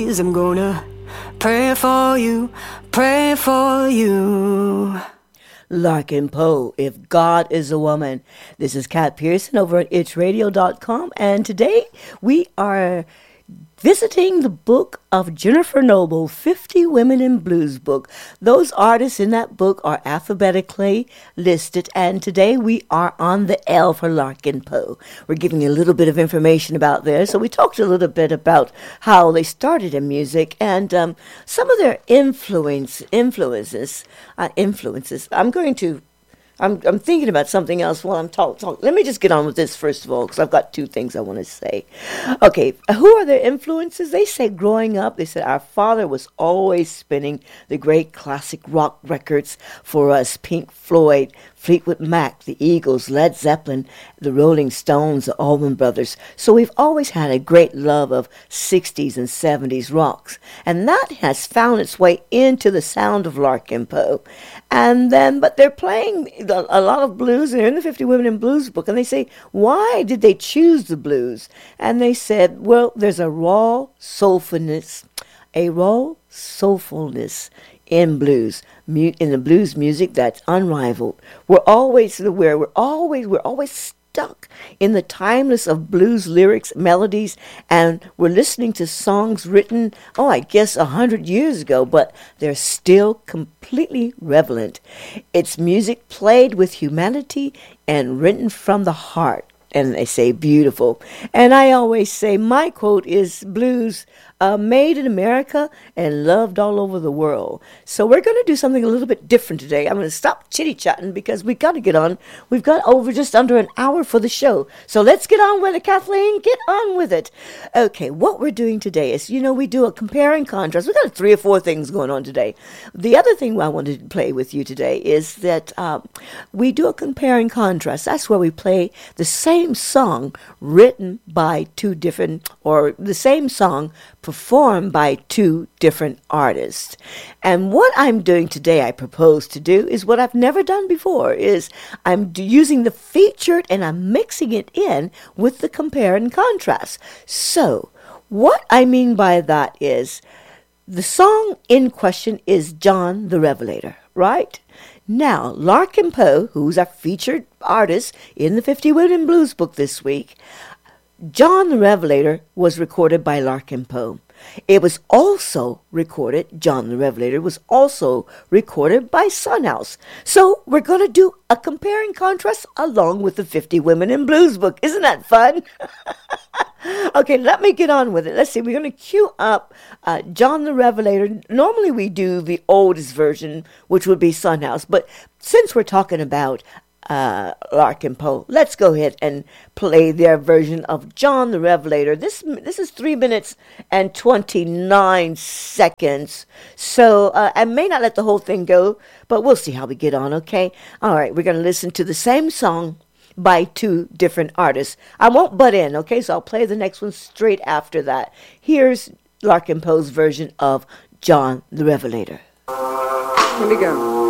I'm gonna pray for you. Larkin Poe, If God is a Woman. This is Kat Pearson over at itchradio.com, and today we are visiting the book of Jennifer Noble, 50 Women in Blues book. Those artists in that book are alphabetically listed, and today we are on the L for Larkin Poe. We're giving you a little bit of information about there. So we talked a little bit about how they started in music and some of their influences. I'm thinking about something else while I'm talking. Let me just get on with this first of all, because I've got two things I want to say. Okay, who are their influences? They say growing up, they said our father was always spinning the great classic rock records for us: Pink Floyd, Fleetwood Mac, the Eagles, Led Zeppelin, the Rolling Stones, the Allman Brothers. So we've always had a great love of 60s and 70s rocks. And that has found its way into the sound of Larkin Poe. But they're playing a lot of blues. They're in the 50 Women in Blues book. And they say, why did they choose the blues? And they said, well, there's a raw soulfulness in blues, in the blues music that's unrivaled. We're always stuck in the timeless of blues lyrics, melodies, and we're listening to songs written, I guess 100 years ago, but they're still completely relevant. It's music played with humanity and written from the heart. And they say beautiful. And I always say my quote is blues made in America and loved all over the world. So we're going to do something a little bit different today. I'm going to stop chitty-chatting because we've got to get on. We've got over just under an hour for the show. So let's get on with it, Kathleen. Get on with it. Okay, what we're doing today is, we do a compare and contrast. We've got 3 or 4 things going on today. The other thing I wanted to play with you today is that we do a compare and contrast. That's where we play the same song written by the same song performed by 2 different artists. And what I'm doing today, I propose to do, is what I've never done before, is I'm using the featured and I'm mixing it in with the compare and contrast. So what I mean by that is the song in question is John the Revelator, right? Now, Larkin Poe, who's our featured artist in the 50 Women in Blues book this week, John the Revelator was recorded by Larkin Poe. It was also recorded, John the Revelator was also recorded by Son House. So we're going to do a compare and contrast along with the 50 Women in Blues book. Isn't that fun? Okay, let me get on with it. Let's see, we're going to cue up John the Revelator. Normally we do the oldest version, which would be Son House. But since we're talking about Larkin Poe, let's go ahead and play their version of John the Revelator. This is 3 minutes and 29 seconds. So I may not let the whole thing go, but we'll see how we get on, okay? All right, we're going to listen to the same song by 2 different artists. I won't butt in, okay? So I'll play the next one straight after that. Here's Larkin Poe's version of John the Revelator. Here we go.